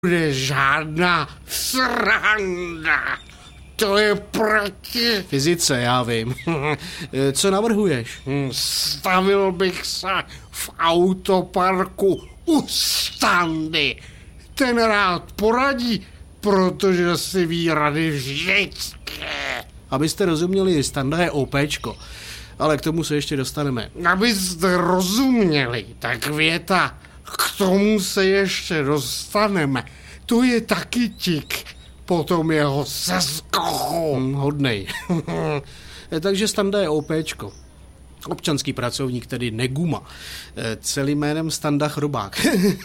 nebude žádná sranda. To je proti fyzice, já vím. Co navrhuješ? Stavil bych se v autoparku u Standy. Ten rád poradí, protože si ví rady vždycky. Abyste rozuměli, Standa je OPčko. Ale k tomu se ještě dostaneme. Abyste rozuměli, tak věta, k tomu se ještě dostaneme. To je taky tik. Potom jeho seskochu. Hodnej. Takže Standa je OPčko. Občanský pracovník, tedy Neguma. Celým jménem Standa Chrobák.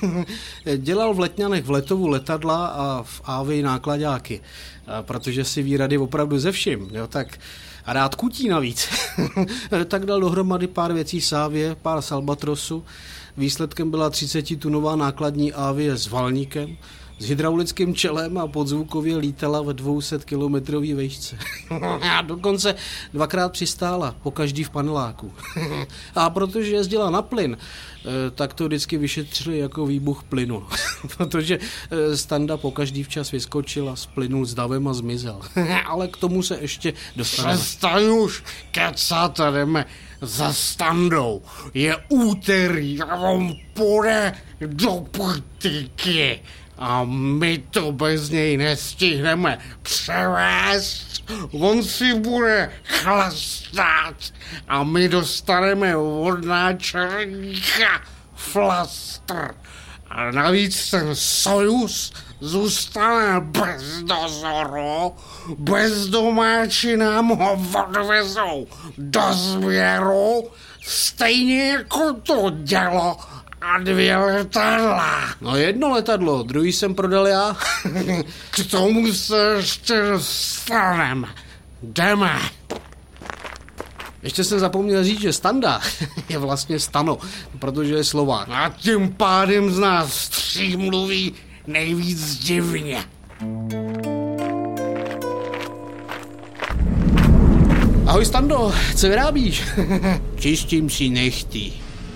Dělal v Letňanech v Letovu letadla a v Ávii nákladáky. Protože si ví rady opravdu ze vším. Jo, tak a rád kutí navíc. Tak dal dohromady pár věcí z Ávie, pár z Albatrosu. Výsledkem byla 30tunová nákladní Avie s valníkem, s hydraulickým čelem a podzvukově lítala ve 200-kilometrový výšce. A dokonce 2krát přistála, pokaždý v paneláku. A protože jezdila na plyn, tak to vždycky vyšetřili jako výbuch plynu. Protože Standa pokaždý včas vyskočil a splynul s davem a zmizel. Ale k tomu se ještě dostaneme. Přestaň už kecat, jdeme za Standou. Je úterý a on půjde do politiky. A my to bez něj nestihneme převést. On si bude chlastat a my dostaneme od náčelníka flastr. A navíc ten Sojuz zůstane bez dozoru, bezdomáči nám ho odvezou do sběru, stejně jako to dělo a 2 letadla. No 1 letadlo, druhý jsem prodal já. K tomu se ještě dostaneme. Jdeme. Ještě jsem zapomněl říct, že Standa je vlastně Stano, protože je Slovák. A tím pádem z nás 3 mluví nejvíc divně. Ahoj Stando, co vyrábíš? Čistím si nechty.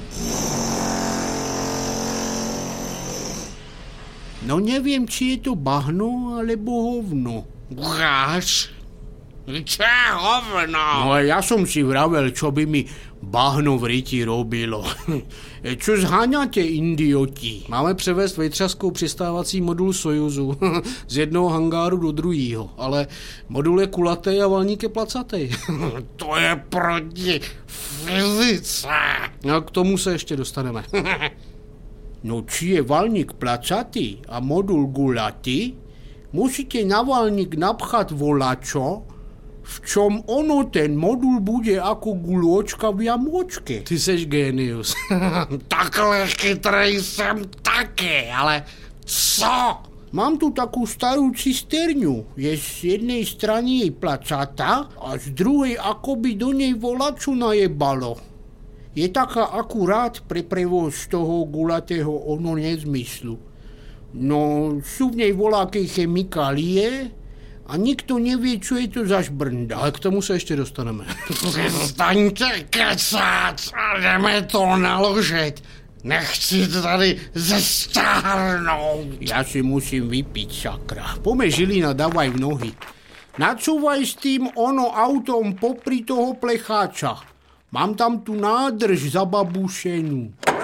No nevím, či je to bahno, alebo hovno. Ukáž? Čo je hovno? No a ja som si vravel, čo by mi bahno v ryti robilo. Čo zháňate, idioti? Máme převést vejtřaskou přistávací modul Sojuzu z jednoho hangáru do druhého, ale modul je kulatý a valník je placatý. To je proti fyzice. No k tomu se ještě dostaneme. No či je valník placatý a modul gulatý, musíte na valník napchat volačo, v čom ono ten modul bude jako guločka v jamočke. Ty seš génius. Takhle chytrej jsem taky, ale co? Mám tu takovou starou cisterňu. Je z jednej strany jej placata a z druhej akoby do nej volaču najebalo. Je taká akurát pre prevoz toho gulatého ono nezmyslu. No, sú v nej volákej chemikálie a nikto nevie, čo je to za šbrnda. Ale k tomu se ještě dostaneme. Přestaňte kecat a jdeme to naložit. Nechci tady zestárnout. Já si musím vypít, sakra. Pome Žilina, davaj v nohy. Nacúvaj s tým ono autom popri toho plecháča. Mám tam tu nádrž zababušenú.